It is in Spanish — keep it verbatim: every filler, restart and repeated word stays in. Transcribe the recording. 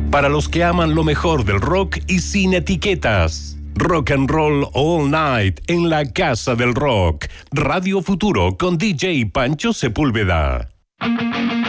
Para los que aman lo mejor del rock y sin etiquetas. Rock and Roll All Night en la Casa del Rock. Radio Futuro con D J Pancho Sepúlveda.